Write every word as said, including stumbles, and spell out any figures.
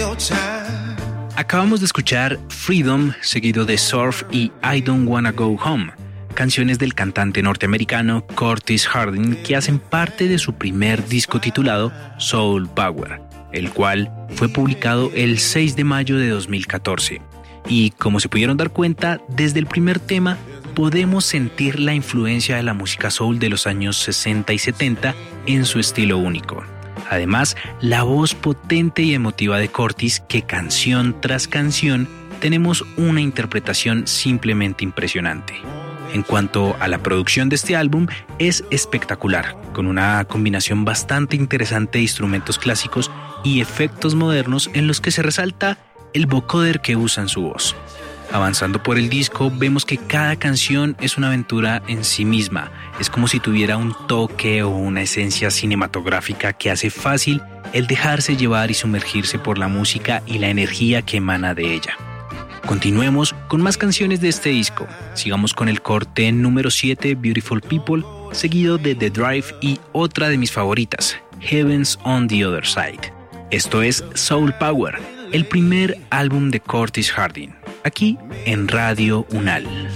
Acabamos de escuchar Freedom, seguido de Surf y I Don't Wanna Go Home, canciones del cantante norteamericano Curtis Harding que hacen parte de su primer disco titulado Soul Power, el cual fue publicado el seis de mayo de dos mil catorce. Y como se pudieron dar cuenta, desde el primer tema podemos sentir la influencia de la música soul de los años sesenta y setenta en su estilo único. Además, la voz potente y emotiva de Curtis, que canción tras canción tenemos una interpretación simplemente impresionante. En cuanto a la producción de este álbum, es espectacular, con una combinación bastante interesante de instrumentos clásicos y efectos modernos en los que se resalta el vocoder que usa en su voz. Avanzando por el disco, vemos que cada canción es una aventura en sí misma. Es como si tuviera un toque o una esencia cinematográfica que hace fácil el dejarse llevar y sumergirse por la música y la energía que emana de ella. Continuemos con más canciones de este disco. Sigamos con el corte número siete, Beautiful People, seguido de The Drive y otra de mis favoritas, Heaven's on the Other Side. Esto es Soul Power, el primer álbum de Curtis Harding, aquí en Radio Unal.